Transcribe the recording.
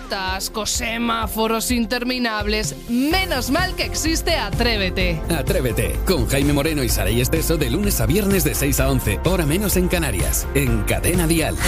atascos, semáforos interminables. Menos mal que existe Atrévete. Atrévete, con Jaime Moreno y Saray Esteso de lunes a viernes de 6 a 11, hora menos en Canarias, en Cadena Dial.